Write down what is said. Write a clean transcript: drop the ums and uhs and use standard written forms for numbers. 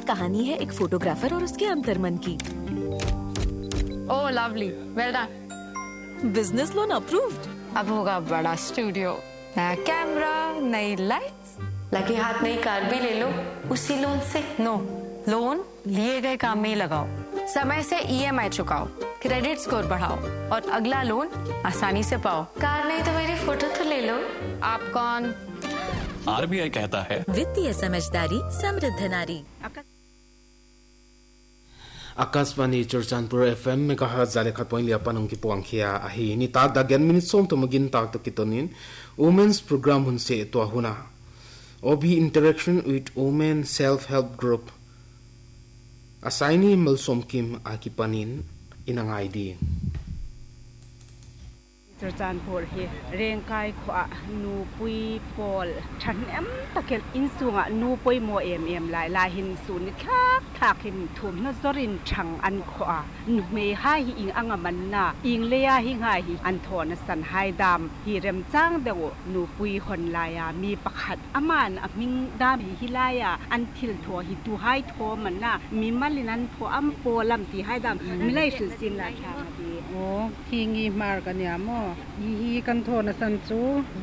कहानी है एक फोटोग्राफर और उसके अंतर्मन की। ओह lovely, well done. Business loan approved. अब होगा बड़ा स्टूडियो, नया कैमरा, नई लाइट्स, लगे हाथ नई कार भी ले लो उसी लोन से। नो, लोन लिए गए काम में ही लगाओ, समय से EMI चुकाओ, क्रेडिट स्कोर बढ़ाओ और अगला लोन आसानी से पाओ। कार नहीं तो मेरी फोटो तो ले लो। आप कौन? RBI कहता है वित्तीय समझदारी समृद्ध नारी। आकाशवाणी चुरचानपुर FM में कहा जाले खत पॉइंट लिया पनों की पुआंखिया आही नि ताक दा 11 मिनट सोम तो मगिन ताक तो कितोनिन वुमेन्स प्रोग्राम हुनसे तो हुना OB interaction with women self help group assignee मलसोम किम आकी पनिन इनंगाई दी चुरचानपुर ही रेंकाई ख्वा नुपुई पोल छनएम तकेल इंसुंगा नुपुई मो एम लाई लाहिन सुन थाक थाकिन थुम न जोरिन छंग अन ख्वा नुमे हा hi ing angamanna ing leya hi nga hi anthon san hai dam hi rem chang dewo nupui hon laya mi pakhat aman aming dam hi hilaya anthil tho hi tu hai tho manna mi malinan tho am po lam ti hai dam milai sin la tha di o thi ngi mar kan ya mo hi kan tho na san chu